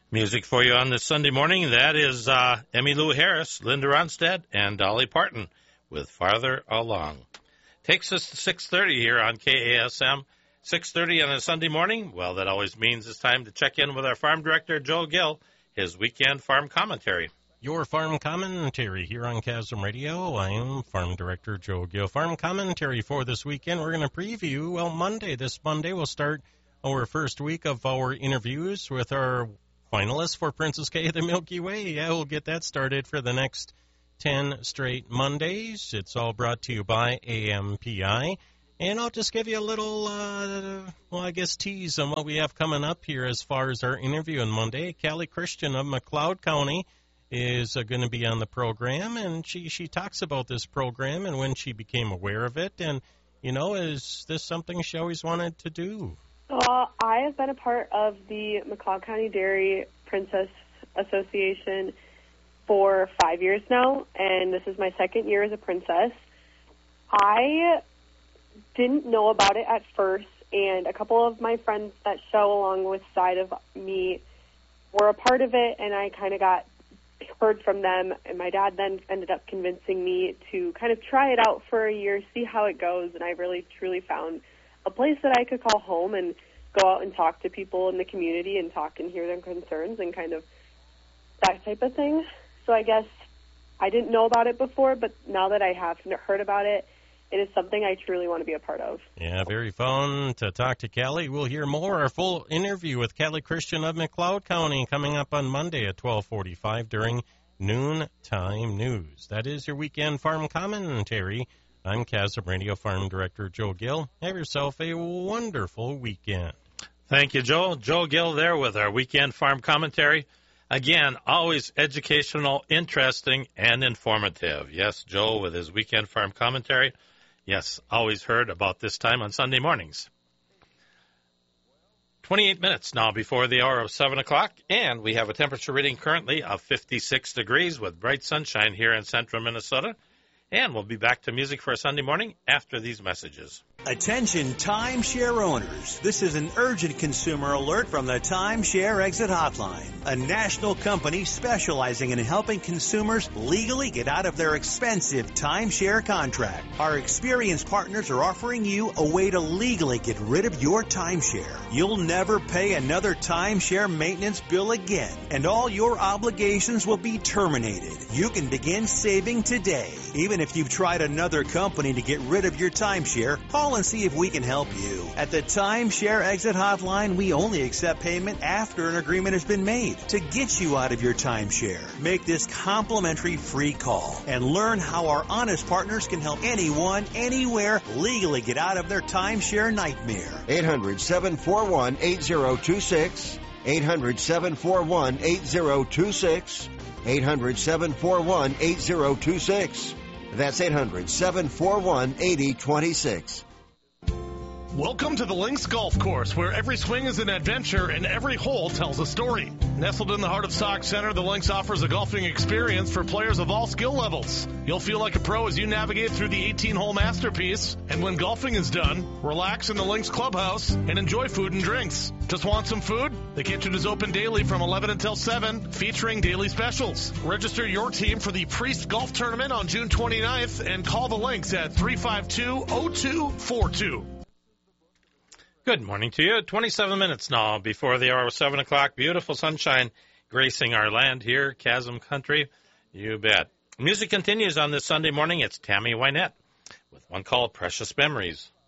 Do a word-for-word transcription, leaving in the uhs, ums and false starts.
Music for you on this Sunday morning. That is uh, Emmylou Harris, Linda Ronstadt, and Dolly Parton with Farther Along. Takes us to six thirty here on K A S M. six thirty on a Sunday morning. Well, that always means it's time to check in with our farm director, Joe Gill, his weekend farm commentary. Your farm commentary here on Chasm Radio. I am Farm Director Joe Gill. Farm commentary for this weekend. We're going to preview, well, Monday. This Monday we'll start our first week of our interviews with our finalists for Princess K of the Milky Way. Yeah, we'll get that started for the next ten straight Mondays. It's all brought to you by A M P I. And I'll just give you a little, uh, well, I guess, tease on what we have coming up here as far as our interview on Monday. Callie Christian of McLeod County is uh, going to be on the program, and she, she talks about this program and when she became aware of it. And, you know, is this something she always wanted to do? Well, I have been a part of the McLeod County Dairy Princess Association for five years now, and this is my second year as a princess. I didn't know about it at first, and a couple of my friends that show along with side of me were a part of it, and I kind of got heard from them, and my dad then ended up convincing me to kind of try it out for a year, see how it goes, and I really, truly found a place that I could call home and go out and talk to people in the community and talk and hear their concerns and kind of that type of thing. So I guess I didn't know about it before, but now that I have heard about it, it is something I truly want to be a part of. Yeah, very fun to talk to Callie. We'll hear more, our full interview with Callie Christian of McLeod County coming up on Monday at twelve forty-five during Noontime News. That is your weekend farm commentary. I'm Chasm Radio Farm Director Joe Gill. Have yourself a wonderful weekend. Thank you, Joe. Joe Gill there with our weekend farm commentary. Again, always educational, interesting, and informative. Yes, Joe with his weekend farm commentary. Yes, always heard about this time on Sunday mornings. twenty-eight minutes now before the hour of seven o'clock, and we have a temperature reading currently of fifty-six degrees with bright sunshine here in central Minnesota. And we'll be back to music for a Sunday morning after these messages. Attention timeshare owners. This is an urgent consumer alert from the Timeshare Exit Hotline, a national company specializing in helping consumers legally get out of their expensive timeshare contract. Our experienced partners are offering you a way to legally get rid of your timeshare. You'll never pay another timeshare maintenance bill again, and all your obligations will be terminated. You can begin saving today. Even if you've tried another company to get rid of your timeshare, call and see if we can help you. At the Timeshare Exit Hotline, we only accept payment after an agreement has been made to get you out of your timeshare. Make this complimentary free call and learn how our honest partners can help anyone, anywhere, legally get out of their timeshare nightmare. eight hundred, seven four one, eight zero two six. eight hundred, seven four one, eight zero two six. eight hundred, seven four one, eight zero two six. That's eight hundred, seven four one, eight zero two six. Welcome to the Links Golf Course, where every swing is an adventure and every hole tells a story. Nestled in the heart of Sauk Center, the Links offers a golfing experience for players of all skill levels. You'll feel like a pro as you navigate through the eighteen-hole masterpiece. And when golfing is done, relax in the Links Clubhouse and enjoy food and drinks. Just want some food? The kitchen is open daily from eleven until seven, featuring daily specials. Register your team for the Priest Golf Tournament on June twenty-ninth and call the Links at three five two, zero two four two. Good morning to you. twenty-seven minutes now before the hour of seven o'clock. Beautiful sunshine gracing our land here, Chasm Country. You bet. Music continues on this Sunday morning. It's Tammy Wynette with one called Precious Memories.